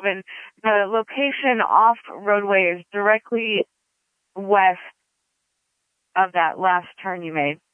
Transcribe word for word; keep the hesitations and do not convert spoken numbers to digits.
seven. The location off roadway is directly west of that last turn you made.